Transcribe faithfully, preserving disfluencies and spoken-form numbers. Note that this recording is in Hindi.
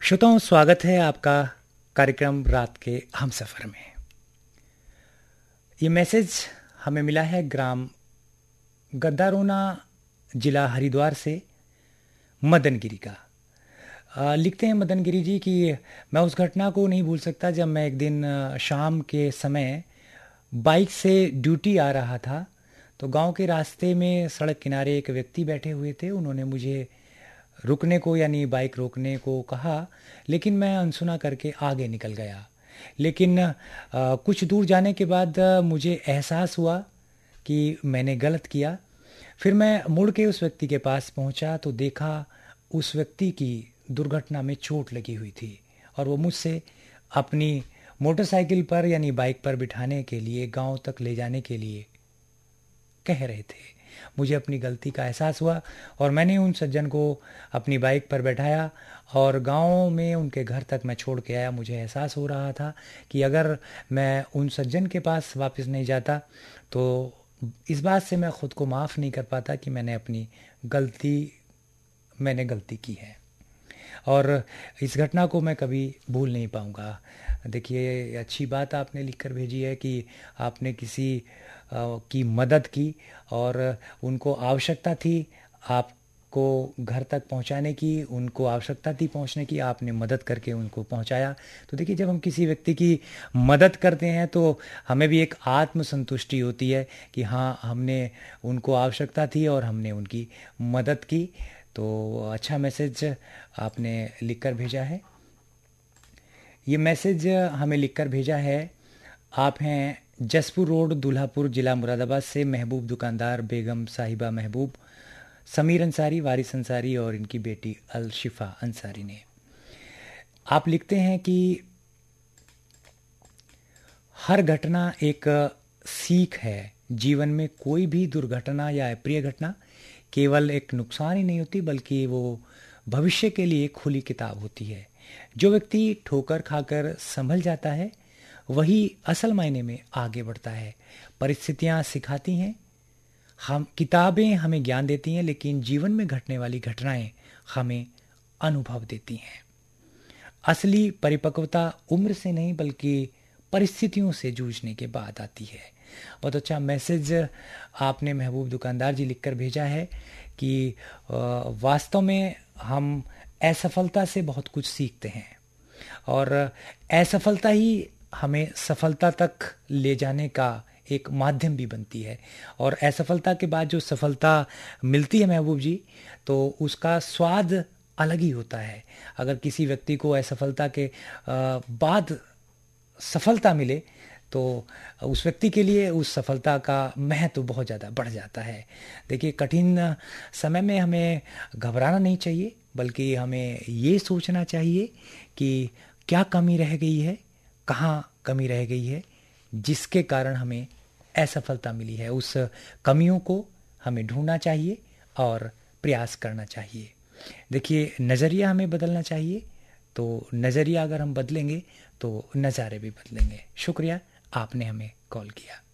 श्रोताओं, स्वागत है आपका कार्यक्रम रात के हम सफ़र में। ये मैसेज हमें मिला है ग्राम गद्दारोना, जिला हरिद्वार से मदन गिरी का। आ, लिखते हैं मदन गिरी जी कि मैं उस घटना को नहीं भूल सकता जब मैं एक दिन आ, शाम के समय बाइक से ड्यूटी आ रहा था, तो गांव के रास्ते में सड़क किनारे एक व्यक्ति बैठे हुए थे। उन्होंने मुझे रुकने को यानी बाइक रोकने को कहा, लेकिन मैं अनसुना करके आगे निकल गया। लेकिन आ, कुछ दूर जाने के बाद आ, मुझे एहसास हुआ कि मैंने गलत किया। फिर मैं मुड़ के उस व्यक्ति के पास पहुंचा तो देखा उस व्यक्ति की दुर्घटना में चोट लगी हुई थी और वो मुझसे अपनी मोटरसाइकिल पर यानी बाइक पर बिठाने के लिए गांव तक ले जाने के लिए कह रहे थे। मुझे अपनी गलती का एहसास हुआ और मैंने उन सज्जन को अपनी बाइक पर बैठाया और गांव में उनके घर तक मैं छोड़ के आया। मुझे एहसास हो रहा था कि अगर मैं उन सज्जन के पास वापस नहीं जाता तो इस बात से मैं ख़ुद को माफ़ नहीं कर पाता कि मैंने अपनी गलती मैंने गलती की है और इस घटना को मैं कभी भूल नहीं पाऊँगा। देखिए, अच्छी बात आपने लिखकर भेजी है कि आपने किसी आ, की मदद की और उनको आवश्यकता थी आपको घर तक पहुंचाने की, उनको आवश्यकता थी पहुंचने की, आपने मदद करके उनको पहुंचाया। तो देखिए, जब हम किसी व्यक्ति की मदद करते हैं तो हमें भी एक आत्मसंतुष्टि होती है कि हाँ, हमने उनको आवश्यकता थी और हमने उनकी मदद की। तो अच्छा मैसेज आपने लिखकर भेजा है। ये मैसेज हमें लिखकर भेजा है, आप हैं जसपुर रोड, दुल्हापुर, जिला मुरादाबाद से महबूब दुकानदार, बेगम साहिबा महबूब, समीर अंसारी, वारिस अंसारी और इनकी बेटी अलशिफा अंसारी ने। आप लिखते हैं कि हर घटना एक सीख है। जीवन में कोई भी दुर्घटना या अप्रिय घटना केवल एक नुकसान ही नहीं होती, बल्कि वो भविष्य के लिए खुली किताब होती है। जो व्यक्ति ठोकर खाकर संभल जाता है वही असल मायने में आगे बढ़ता है। परिस्थितियां सिखाती हैं, हम किताबें हमें ज्ञान देती हैं, लेकिन जीवन में घटने वाली घटनाएं हमें अनुभव देती हैं। असली परिपक्वता उम्र से नहीं बल्कि परिस्थितियों से जूझने के बाद आती है। बहुत अच्छा मैसेज आपने महबूब दुकानदार जी लिखकर भेजा है कि वास्तव में हम असफलता से बहुत कुछ सीखते हैं और असफलता ही हमें सफलता तक ले जाने का एक माध्यम भी बनती है। और असफलता के बाद जो सफलता मिलती है महबूब जी, तो उसका स्वाद अलग ही होता है। अगर किसी व्यक्ति को असफलता के बाद सफलता मिले तो उस व्यक्ति के लिए उस सफलता का महत्व बहुत ज़्यादा बढ़ जाता है। देखिए, कठिन समय में हमें घबराना नहीं चाहिए, बल्कि हमें ये सोचना चाहिए कि क्या कमी रह गई है, कहाँ कमी रह गई है जिसके कारण हमें असफलता मिली है। उस कमियों को हमें ढूंढना चाहिए और प्रयास करना चाहिए। देखिए, नज़रिया हमें बदलना चाहिए, तो नज़रिया अगर हम बदलेंगे तो नज़ारे भी बदलेंगे। शुक्रिया, आपने हमें कॉल किया।